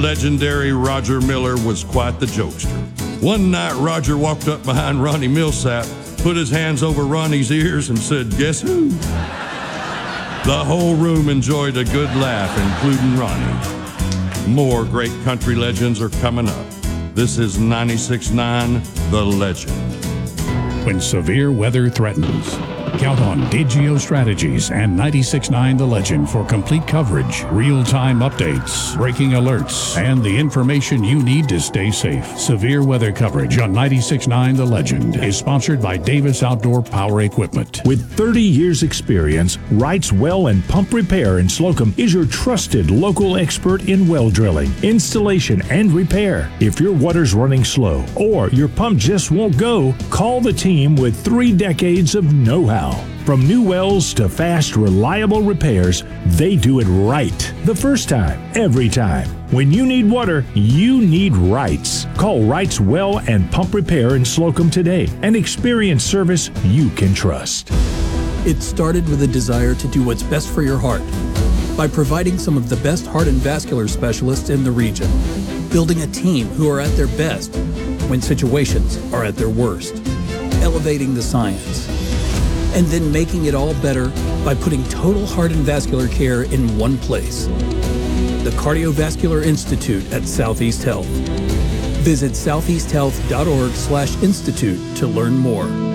Legendary Roger Miller was quite the jokester. One night, Roger walked up behind Ronnie Millsap, put his hands over Ronnie's ears, and said, "Guess who?" The whole room enjoyed a good laugh, including Ronnie. More great country legends are coming up. This is 96.9 The Legend. When severe weather threatens, count on Digio Strategies and 96.9 The Legend for complete coverage, real-time updates, breaking alerts, and the information you need to stay safe. Severe weather coverage on 96.9 The Legend is sponsored by Davis Outdoor Power Equipment. With 30 years experience, Wright's Well and Pump Repair in Slocum is your trusted local expert in well drilling, installation, and repair. If your water's running slow or your pump just won't go, call the team with 3 decades of know-how. From new wells to fast, reliable repairs, they do it right. The first time, every time. When you need water, you need Wright's. Call Wright's Well and Pump Repair in Slocum today and experience service you can trust. It started with a desire to do what's best for your heart by providing some of the best heart and vascular specialists in the region, building a team who are at their best when situations are at their worst, elevating the science, and then making it all better by putting total heart and vascular care in one place. The Cardiovascular Institute at Southeast Health. Visit southeasthealth.org/institute to learn more.